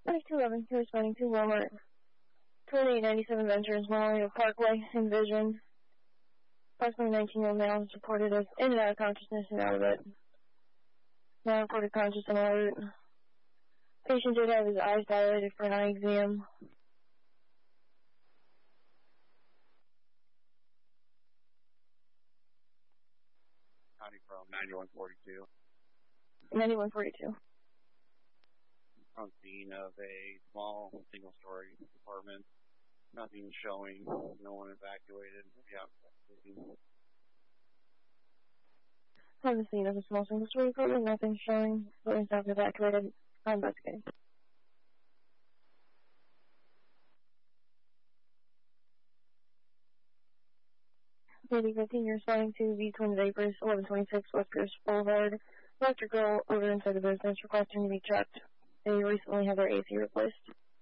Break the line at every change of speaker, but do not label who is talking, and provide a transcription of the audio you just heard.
9211, you're responding to Walmart. 2897 Ventures, Memorial Parkway, Envision. Approximately 19-year-old male is reported as in and out of consciousness and out of it. Now reported conscious and alert. Patient did have his eyes dilated for an eye exam.
County from 9142.
9142.
On scene of a small single-story apartment. Nothing showing. No one evacuated. Yeah.
On the scene of a small single-story apartment. Nothing showing. No one's not evacuated. I'm investigating. Lady 15, you're responding to V Twin Vapors, 1126 West Pierce Boulevard. Electrical odor inside the business requesting to be checked. They recently had their AC replaced.